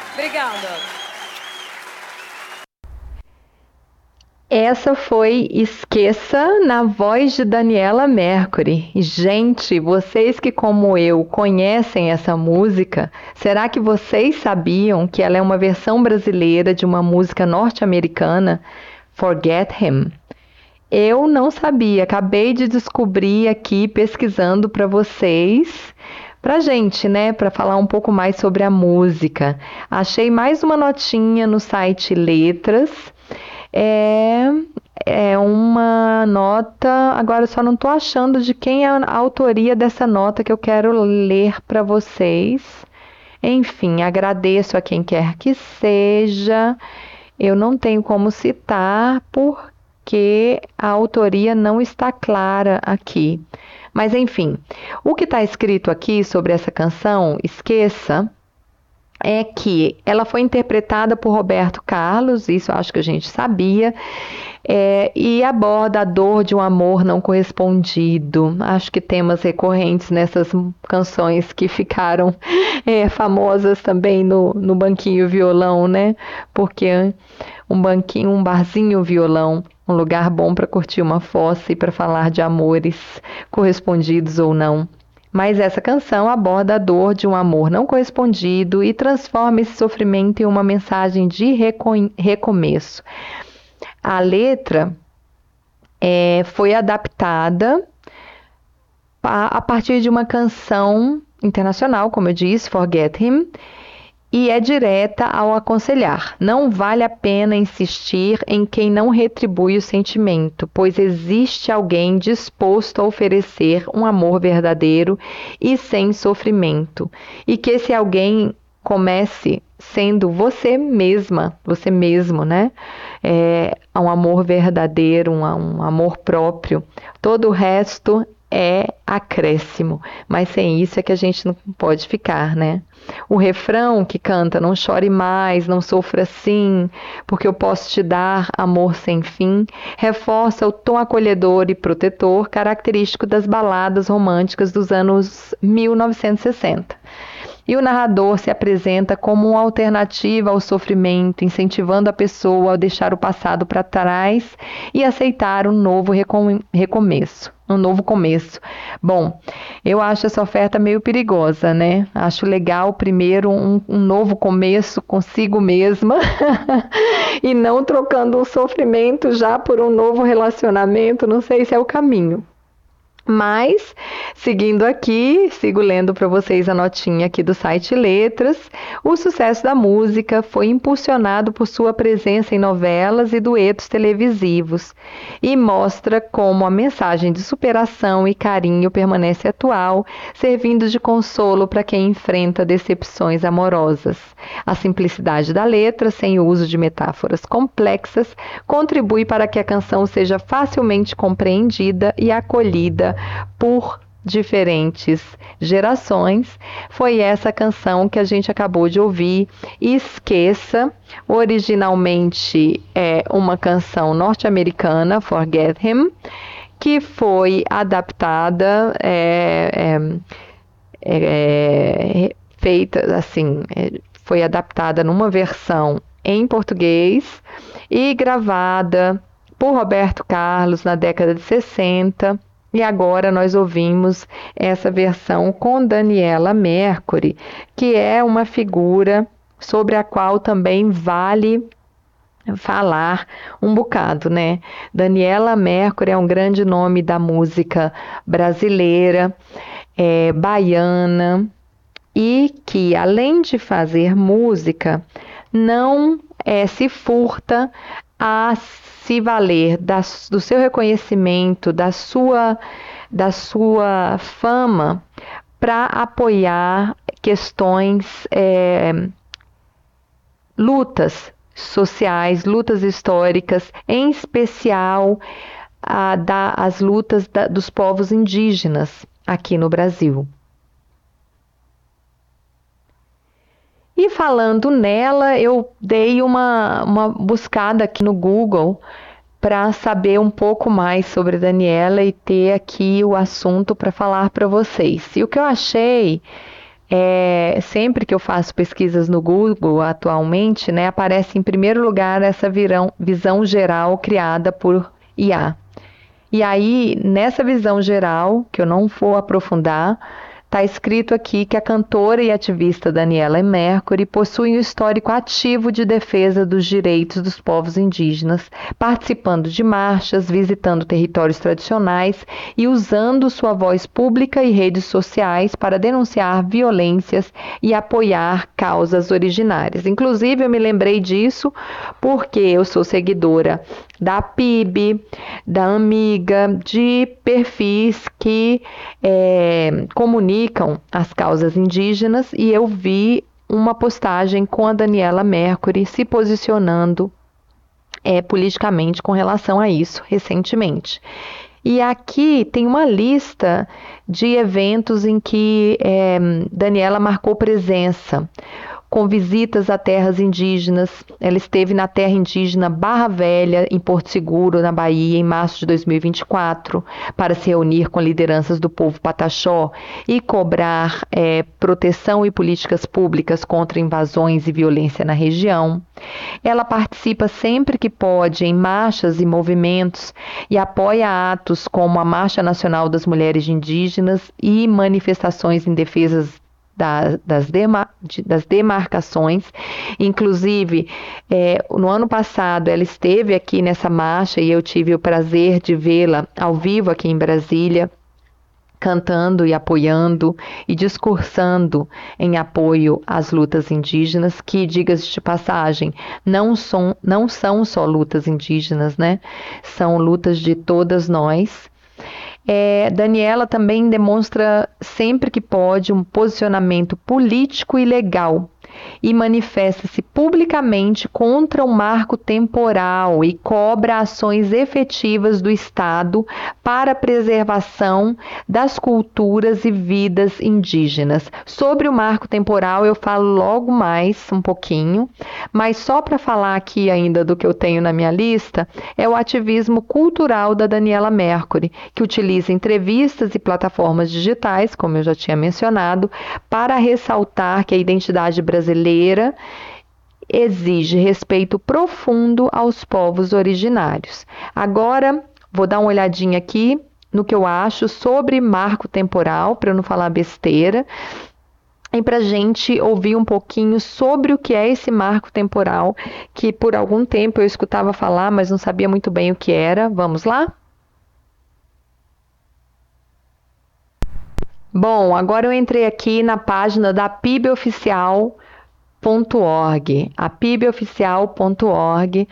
Obrigada. Essa foi Esqueça, na voz de Daniela Mercury. Gente, vocês que, como eu, conhecem essa música, será que vocês sabiam que ela é uma versão brasileira de uma música norte-americana, Forget Him? Eu não sabia, acabei de descobrir aqui pesquisando para vocês, para gente, né, para falar um pouco mais sobre a música. Achei mais uma notinha no site Letras. É, é uma nota, agora eu só não estou achando de quem é a autoria dessa nota que eu quero ler para vocês. Enfim, agradeço a quem quer que seja. Eu não tenho como citar porque a autoria não está clara aqui. Mas enfim, o que está escrito aqui sobre essa canção, Esqueça, é que ela foi interpretada por Roberto Carlos, isso eu acho que a gente sabia, e aborda a dor de um amor não correspondido. Acho que temas recorrentes nessas canções que ficaram famosas também no banquinho violão, né? Porque um barzinho violão, um lugar bom para curtir uma fossa e para falar de amores correspondidos ou não. Mas essa canção aborda a dor de um amor não correspondido e transforma esse sofrimento em uma mensagem de recomeço. A letra foi adaptada a partir de uma canção internacional, como eu disse, Forget Him, e é direta ao aconselhar. Não vale a pena insistir em quem não retribui o sentimento, pois existe alguém disposto a oferecer um amor verdadeiro e sem sofrimento. E que esse alguém comece sendo você mesma, você mesmo, né? Um amor verdadeiro, um amor próprio. Todo o resto é acréscimo, mas sem isso é que a gente não pode ficar, né? O refrão que canta não chore mais, não sofra assim, porque eu posso te dar amor sem fim, reforça o tom acolhedor e protetor característico das baladas românticas dos anos 1960. E o narrador se apresenta como uma alternativa ao sofrimento, incentivando a pessoa a deixar o passado para trás e aceitar um novo recomeço. Um novo começo. Bom, eu acho essa oferta meio perigosa, né? Acho legal primeiro um novo começo consigo mesma e não trocando um sofrimento já por um novo relacionamento. Não sei se é o caminho. Mas, seguindo aqui, sigo lendo para vocês a notinha aqui do site Letras. O sucesso da música foi impulsionado por sua presença em novelas e duetos televisivos e mostra como a mensagem de superação e carinho permanece atual, servindo de consolo para quem enfrenta decepções amorosas. A simplicidade da letra, sem o uso de metáforas complexas, contribui para que a canção seja facilmente compreendida e acolhida por diferentes gerações. Foi essa canção que a gente acabou de ouvir, Esqueça. Originalmente é uma canção norte-americana, Forget Him, que foi adaptada, feita assim, foi adaptada numa versão em português e gravada por Roberto Carlos na década de 60. E agora nós ouvimos essa versão com Daniela Mercury, que é uma figura sobre a qual também vale falar um bocado, né? Daniela Mercury é um grande nome da música brasileira, baiana, e que, além de fazer música, não se furta a se valer do seu reconhecimento, da sua fama, para apoiar questões, lutas sociais, lutas históricas, em especial as lutas dos povos indígenas aqui no Brasil. E falando nela, eu dei uma buscada aqui no Google para saber um pouco mais sobre Daniela e ter aqui o assunto para falar para vocês. E o que eu achei Sempre que eu faço pesquisas no Google atualmente, né, aparece em primeiro lugar essa visão geral criada por IA. E aí, nessa visão geral, que eu não vou aprofundar, está escrito aqui que a cantora e ativista Daniela Mercury possui um histórico ativo de defesa dos direitos dos povos indígenas, participando de marchas, visitando territórios tradicionais e usando sua voz pública e redes sociais para denunciar violências e apoiar causas originárias. Inclusive, eu me lembrei disso porque eu sou seguidora da PIB, da Amiga, de perfis que comunicam as causas indígenas, e eu vi uma postagem com a Daniela Mercury se posicionando politicamente com relação a isso recentemente. E aqui tem uma lista de eventos em que Daniela marcou presença, com visitas a terras indígenas. Ela esteve na terra indígena Barra Velha, em Porto Seguro, na Bahia, em março de 2024, para se reunir com lideranças do povo Pataxó e cobrar proteção e políticas públicas contra invasões e violência na região. Ela participa sempre que pode em marchas e movimentos e apoia atos como a Marcha Nacional das Mulheres Indígenas e manifestações em defesa das demarcações. Inclusive, no ano passado ela esteve aqui nessa marcha e eu tive o prazer de vê-la ao vivo aqui em Brasília, cantando e apoiando e discursando em apoio às lutas indígenas, que, diga-se de passagem, não são só lutas indígenas, né? São lutas de todas nós. Daniela também demonstra sempre que pode um posicionamento político e legal e manifesta-se publicamente contra o marco temporal e cobra ações efetivas do Estado para a preservação das culturas e vidas indígenas. Sobre o marco temporal eu falo logo mais um pouquinho, mas só para falar aqui ainda do que eu tenho na minha lista, é o ativismo cultural da Daniela Mercury, que utiliza entrevistas e plataformas digitais, como eu já tinha mencionado, para ressaltar que a identidade brasileira exige respeito profundo aos povos originários. Agora, vou dar uma olhadinha aqui no que eu acho sobre marco temporal, para eu não falar besteira, e para a gente ouvir um pouquinho sobre o que é esse marco temporal, que por algum tempo eu escutava falar, mas não sabia muito bem o que era. Vamos lá? Bom, agora eu entrei aqui na página da PIBoficial.org. A PIBoficial.org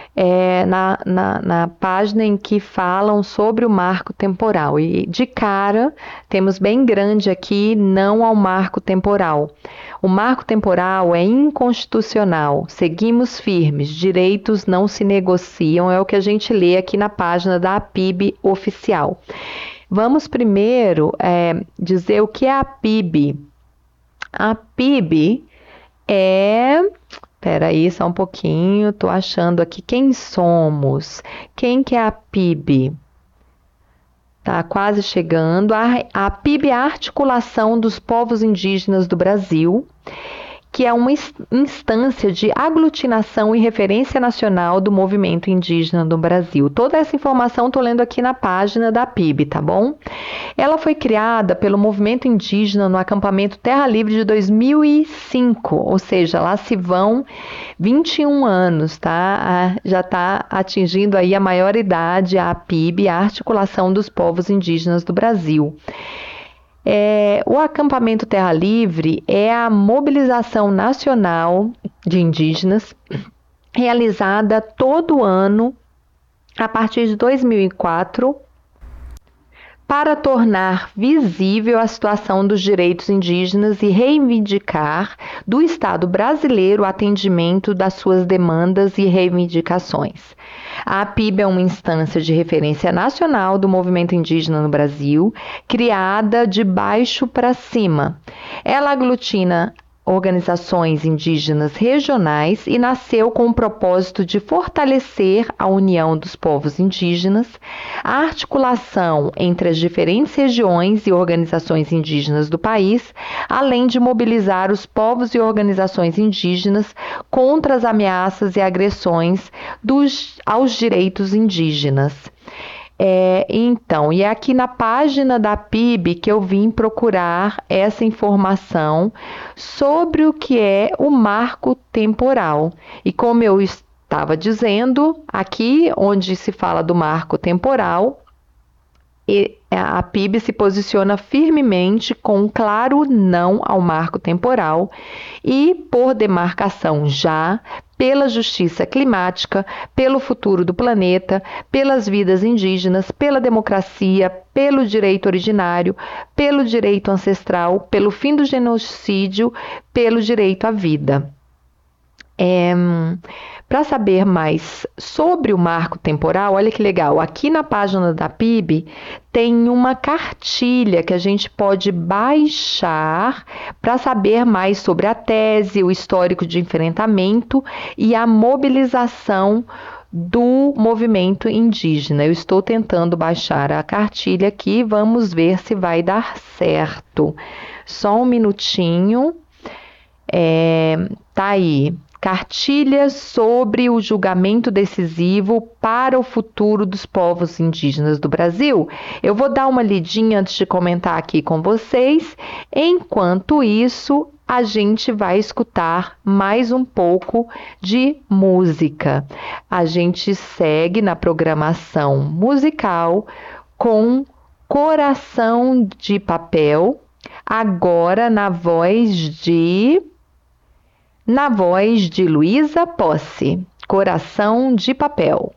na página em que falam sobre o marco temporal. E de cara, temos bem grande aqui, não ao marco temporal. O marco temporal é inconstitucional, seguimos firmes, direitos não se negociam, é o que a gente lê aqui na página da PIB Oficial. Vamos primeiro dizer o que é a PIB. A PIB Espera aí só um pouquinho, estou achando aqui quem somos. Quem que é a PIB? Tá quase chegando. A PIB é a Articulação dos Povos Indígenas do Brasil, que é uma instância de aglutinação e referência nacional do movimento indígena no Brasil. Toda essa informação estou lendo aqui na página da PIB, tá bom? Ela foi criada pelo movimento indígena no acampamento Terra Livre de 2005, ou seja, lá se vão 21 anos, tá? Já está atingindo aí a maioridade a PIB, a Articulação dos Povos Indígenas do Brasil. O acampamento Terra Livre é a mobilização nacional de indígenas realizada todo ano a partir de 2004 para tornar visível a situação dos direitos indígenas e reivindicar do Estado brasileiro o atendimento das suas demandas e reivindicações. A PIB é uma instância de referência nacional do movimento indígena no Brasil, criada de baixo para cima. Ela aglutina organizações indígenas regionais e nasceu com o propósito de fortalecer a união dos povos indígenas, a articulação entre as diferentes regiões e organizações indígenas do país, além de mobilizar os povos e organizações indígenas contra as ameaças e agressões aos direitos indígenas. E é aqui na página da PIB que eu vim procurar essa informação sobre o que é o marco temporal. E como eu estava dizendo, aqui onde se fala do marco temporal, a PIB se posiciona firmemente com um claro não ao marco temporal e por demarcação já pela justiça climática, pelo futuro do planeta, pelas vidas indígenas, pela democracia, pelo direito originário, pelo direito ancestral, pelo fim do genocídio, pelo direito à vida. Para saber mais sobre o marco temporal, olha que legal, aqui na página da PIB tem uma cartilha que a gente pode baixar para saber mais sobre a tese, o histórico de enfrentamento e a mobilização do movimento indígena. Eu estou tentando baixar a cartilha aqui, vamos ver se vai dar certo. Só um minutinho. Tá aí. Cartilha sobre o julgamento decisivo para o futuro dos povos indígenas do Brasil. Eu vou dar uma lidinha antes de comentar aqui com vocês. Enquanto isso, a gente vai escutar mais um pouco de música. A gente segue na programação musical com Coração de Papel, agora na voz de Luísa Posse, Coração de Papel.